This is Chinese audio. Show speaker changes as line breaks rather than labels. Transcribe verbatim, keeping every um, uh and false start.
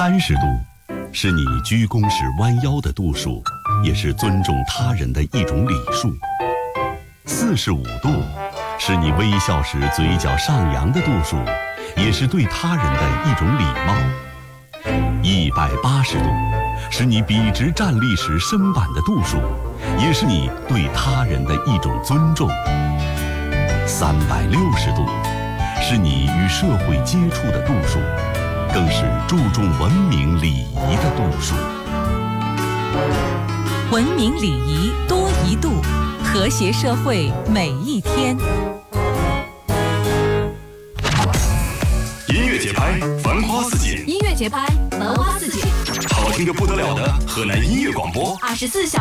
三十度，是你鞠躬时弯腰的度数，也是尊重他人的一种礼数。四十五度，是你微笑时嘴角上扬的度数，也是对他人的一种礼貌。一百八十度，是你笔直站立时身板的度数，也是你对他人的一种尊重。三百六十度，是你与社会接触的度数，更是注重文明礼仪的度数。
文明礼仪多一度，和谐社会每一天。
音乐节拍，繁花似锦。
音乐节拍，繁花似锦。
好听的不得了的河南音乐广播，
二十四小